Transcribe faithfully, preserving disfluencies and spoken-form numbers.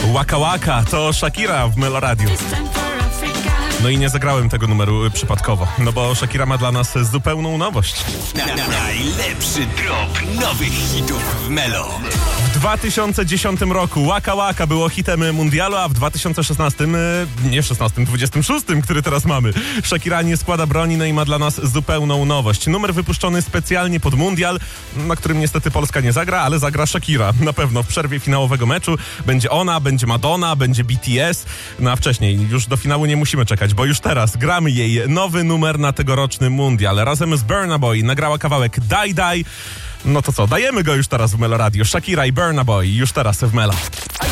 Waka Waka to Shakira w Melo Radio. No i nie zagrałem tego numeru przypadkowo, no bo Shakira ma dla nas zupełną nowość. Na, na, najlepszy drop nowych hitów w Melo. W dwa tysiące dziesiątym roku Waka Waka było hitem mundialu, a w dwa tysiące szesnastym, nie szesnastym, dwudziestym szóstym, który teraz mamy, Shakira nie składa broni, no i ma dla nas zupełną nowość. Numer wypuszczony specjalnie pod mundial, na którym niestety Polska nie zagra, ale zagra Shakira. Na pewno w przerwie finałowego meczu będzie ona, będzie Madonna, będzie B T S, no a wcześniej już do finału nie musimy czekać, bo już teraz gramy jej nowy numer na tegoroczny mundial. Razem z Burna Boy nagrała kawałek Die Die. No to co, dajemy go już teraz w Melo Radio. Shakira i Burna Boy już teraz w Melo.